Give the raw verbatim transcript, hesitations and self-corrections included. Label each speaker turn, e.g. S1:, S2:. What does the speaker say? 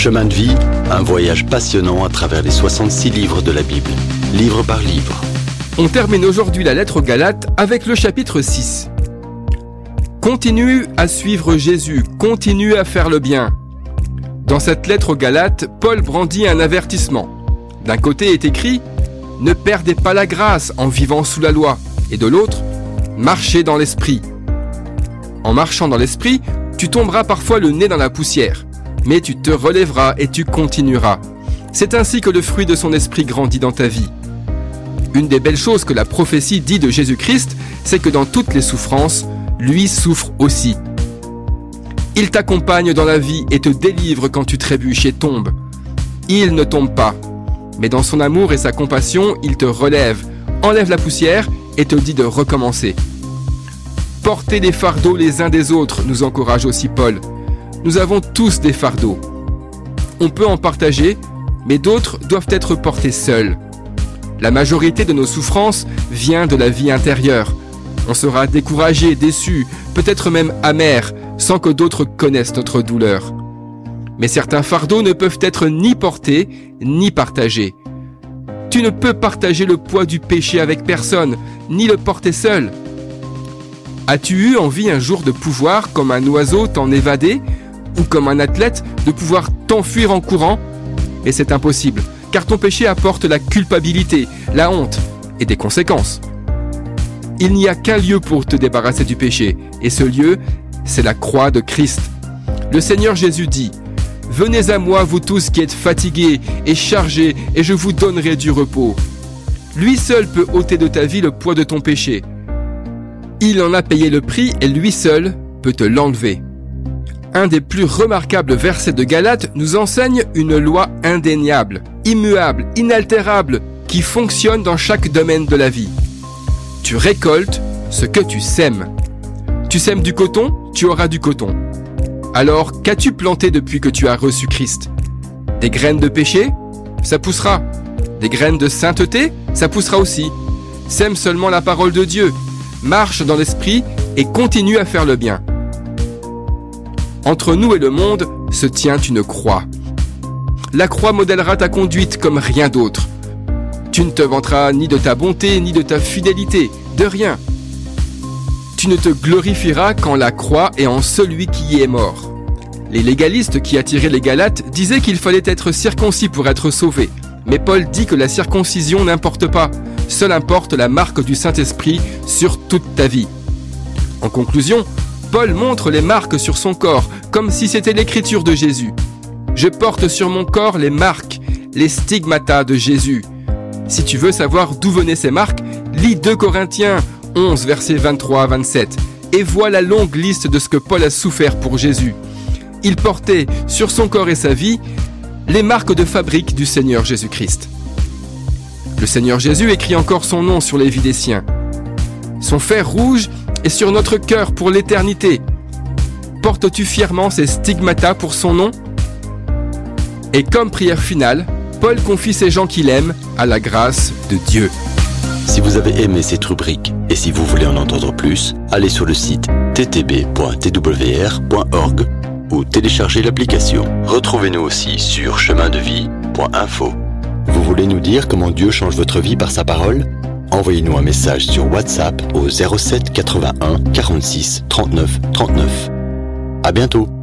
S1: Chemin de vie, un voyage passionnant à travers les soixante-six livres de la Bible, livre par livre.
S2: On termine aujourd'hui la lettre aux Galates avec le chapitre six. Continue à suivre Jésus, continue à faire le bien. Dans cette lettre aux Galates, Paul brandit un avertissement. D'un côté est écrit « Ne perdez pas la grâce en vivant sous la loi » et de l'autre « Marchez dans l'esprit ». En marchant dans l'esprit, tu tomberas parfois le nez dans la poussière, mais tu te relèveras et tu continueras. C'est ainsi que le fruit de son esprit grandit dans ta vie. Une des belles choses que la prophétie dit de Jésus-Christ, c'est que dans toutes les souffrances, lui souffre aussi. Il t'accompagne dans la vie et te délivre quand tu trébuches et tombes. Il ne tombe pas, mais dans son amour et sa compassion, il te relève, enlève la poussière et te dit de recommencer. Portez les fardeaux les uns des autres, nous encourage aussi Paul. Nous avons tous des fardeaux. On peut en partager, mais d'autres doivent être portés seuls. La majorité de nos souffrances vient de la vie intérieure. On sera découragé, déçu, peut-être même amer, sans que d'autres connaissent notre douleur. Mais certains fardeaux ne peuvent être ni portés, ni partagés. Tu ne peux partager le poids du péché avec personne, ni le porter seul. As-tu eu envie un jour de pouvoir, comme un oiseau, t'en évader, ou comme un athlète, de pouvoir t'enfuir en courant? Et c'est impossible, car ton péché apporte la culpabilité, la honte et des conséquences. Il n'y a qu'un lieu pour te débarrasser du péché, et ce lieu, c'est la croix de Christ. Le Seigneur Jésus dit « Venez à moi, vous tous qui êtes fatigués et chargés, et je vous donnerai du repos. » Lui seul peut ôter de ta vie le poids de ton péché. Il en a payé le prix et lui seul peut te l'enlever. Un des plus remarquables versets de Galates nous enseigne une loi indéniable, immuable, inaltérable, qui fonctionne dans chaque domaine de la vie. Tu récoltes ce que tu sèmes. Tu sèmes du coton, tu auras du coton. Alors, qu'as-tu planté depuis que tu as reçu Christ? Des graines de péché? Ça poussera. Des graines de sainteté? Ça poussera aussi. Sème seulement la parole de Dieu. Marche dans l'esprit et continue à faire le bien. Entre nous et le monde se tient une croix. La croix modèlera ta conduite comme rien d'autre. Tu ne te vanteras ni de ta bonté, ni de ta fidélité, de rien. Tu ne te glorifieras qu'en la croix et en celui qui y est mort. Les légalistes qui attiraient les Galates disaient qu'il fallait être circoncis pour être sauvé. Mais Paul dit que la circoncision n'importe pas. Seule importe la marque du Saint-Esprit sur toute ta vie. En conclusion, Paul montre les marques sur son corps, comme si c'était l'écriture de Jésus. Je porte sur mon corps les marques, les stigmatas de Jésus. Si tu veux savoir d'où venaient ces marques, lis deux Corinthiens onze, versets vingt-trois à vingt-sept, et vois la longue liste de ce que Paul a souffert pour Jésus. Il portait sur son corps et sa vie les marques de fabrique du Seigneur Jésus-Christ. Le Seigneur Jésus écrit encore son nom sur les vies des siens. Son fer rouge est sur notre cœur pour l'éternité. Portes-tu fièrement ces stigmatas pour son nom? Et comme prière finale, Paul confie ces gens qu'il aime à la grâce de Dieu.
S1: Si vous avez aimé cette rubrique et si vous voulez en entendre plus, allez sur le site t t b point t w r point org ou téléchargez l'application. Retrouvez-nous aussi sur chemin de vie point info. Vous voulez nous dire comment Dieu change votre vie par sa parole? Envoyez-nous un message sur WhatsApp au zéro sept quatre-vingt-un quarante-six trente-neuf trente-neuf. À bientôt.